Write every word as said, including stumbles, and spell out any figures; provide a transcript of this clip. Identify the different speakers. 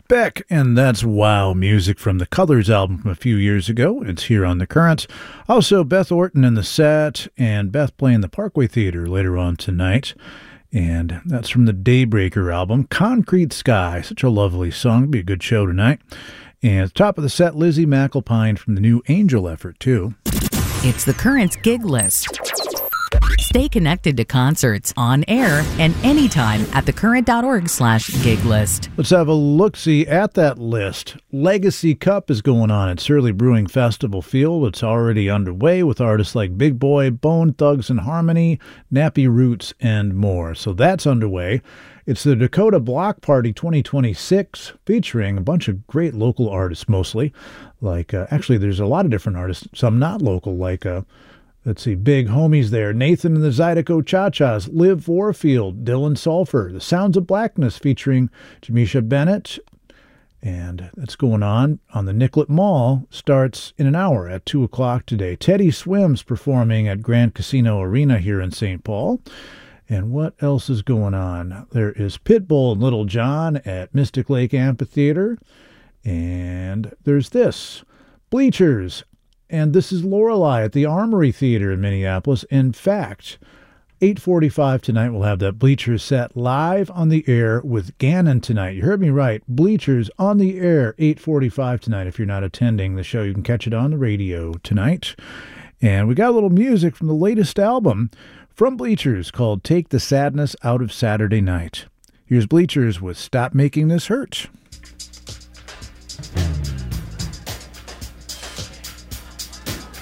Speaker 1: Beck, and that's Wow music from the Colors album from a few years ago. It's here on The Current. Also, Beth Orton in the set, and Beth playing the Parkway Theater later on tonight. And that's from the Daybreaker album, Concrete Sky. Such a lovely song. It'll be a good show tonight. And at the top of the set, Lizzie McAlpine from the new Angel effort, too.
Speaker 2: It's The Current's gig list. Stay connected to concerts on air and anytime at thecurrent.org slash gig list.
Speaker 1: Let's have a look-see at that list. Legacy Cup is going on at Surly Brewing Festival Field. It's already underway with artists like Big Boy, Bone Thugs and Harmony, Nappy Roots, and more. So that's underway. It's the Dakota Block Party twenty twenty-six, featuring a bunch of great local artists mostly. Like, uh, actually, there's a lot of different artists, some not local, like... Uh, Let's see, big homies there. Nathan and the Zydeco Cha-Chas, Liv Warfield, Dylan Sulphur, The Sounds of Blackness featuring Jamisha Bennett. And that's going on on the Nicollet Mall. Starts in an hour at two o'clock today. Teddy Swims performing at Grand Casino Arena here in Saint Paul. And what else is going on? There is Pitbull and Little John at Mystic Lake Amphitheater. And there's this, Bleachers. And this is Lorelei at the Armory Theater in Minneapolis. In fact, eight forty-five tonight, we'll have that Bleachers set live on the air with Gannon tonight. You heard me right. Bleachers on the air, eight forty-five tonight. If you're not attending the show, you can catch it on the radio tonight. And we got a little music from the latest album from Bleachers called Take the Sadness Out of Saturday Night. Here's Bleachers with Stop Making This Hurt.